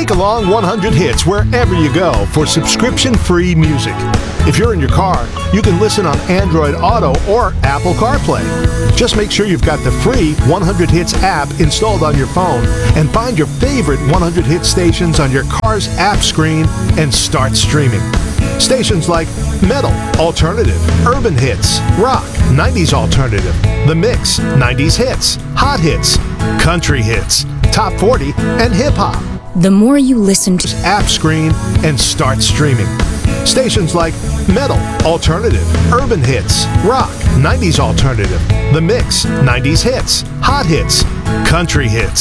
Take along 100 hits wherever you go for subscription-free music. If you're in your car, you can listen on Android Auto or Apple CarPlay. Just make sure you've got the free 100 Hits app installed on your phone and find your favorite 100 Hit stations on your car's app screen and start streaming. Stations like Metal, Alternative, Urban Hits, Rock, 90s Alternative, The Mix, 90s Hits, Hot Hits, Country Hits, Top 40, and Hip Hop. The more you listen to app screen and start streaming. Stations like Metal, Alternative, Urban Hits, Rock, 90s Alternative, The Mix, 90s Hits, Hot Hits, Country Hits,